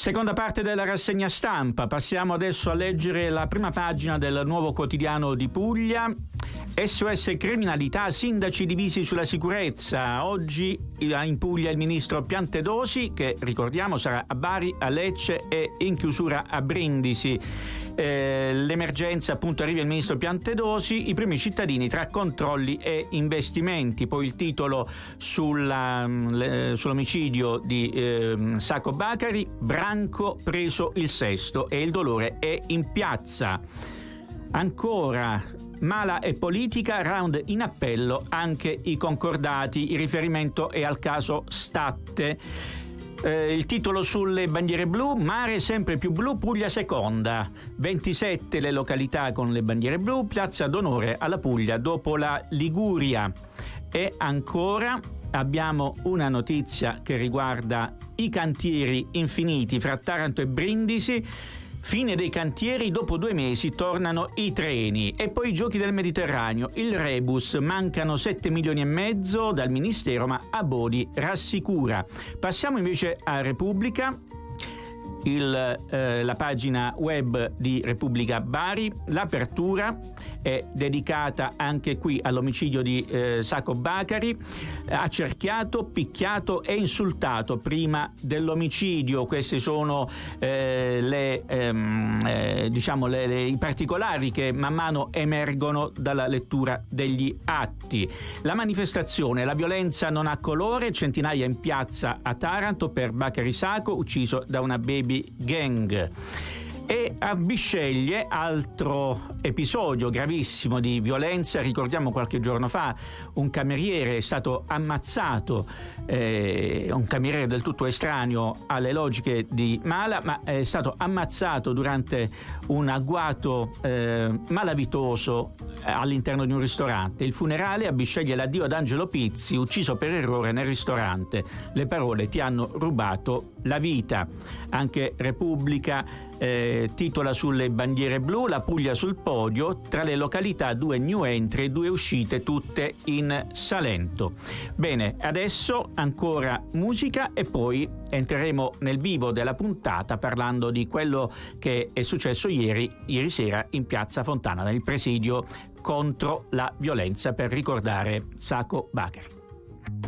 Seconda parte della rassegna stampa. Passiamo adesso a leggere la prima pagina del Nuovo Quotidiano di Puglia. SOS criminalità, sindaci divisi sulla sicurezza. Oggi in Puglia il ministro Piantedosi, che ricordiamo sarà a Bari, a Lecce e in chiusura a Brindisi. L'emergenza, appunto, arriva il ministro Piantedosi, i primi cittadini tra controlli e investimenti. Poi il titolo sull'omicidio di Sacco Bacari, Branco preso il sesto e il dolore è in piazza. Ancora, Mala e politica, round in appello anche i concordati, il riferimento è al caso Statte. Il titolo sulle bandiere blu, mare sempre più blu, Puglia seconda, 27 le località con le bandiere blu, piazza d'onore alla Puglia dopo la Liguria. E ancora abbiamo una notizia che riguarda i cantieri infiniti fra Taranto e Brindisi. Fine dei cantieri, dopo 2 mesi tornano i treni. E poi i giochi del Mediterraneo, il rebus, mancano 7 milioni e mezzo dal Ministero, ma Abodi rassicura. Passiamo invece a Repubblica. La pagina web di Repubblica Bari, l'apertura è dedicata anche qui all'omicidio di Sacco Bacari, accerchiato, picchiato e insultato prima dell'omicidio. Questi sono i particolari che man mano emergono dalla lettura degli atti. La manifestazione, la violenza non ha colore, centinaia in piazza a Taranto per Bacari Sacco, ucciso da una baby gang. E a Bisceglie, altro episodio gravissimo di violenza. Ricordiamo qualche giorno fa un cameriere è stato ammazzato, un cameriere del tutto estraneo alle logiche di Mala, ma è stato ammazzato durante un agguato malavitoso all'interno di un ristorante. Il funerale a Bisceglie, l'addio ad Angelo Pizzi, ucciso per errore nel ristorante. Le parole: ti hanno rubato la vita. Anche Repubblica titola sulle bandiere blu, la Puglia sul podio, tra le località 2 new entry e 2 uscite, tutte in Salento. Bene, adesso ancora musica e poi entreremo nel vivo della puntata parlando di quello che è successo ieri sera in piazza Fontana, nel presidio contro la violenza per ricordare Sacco Bacari.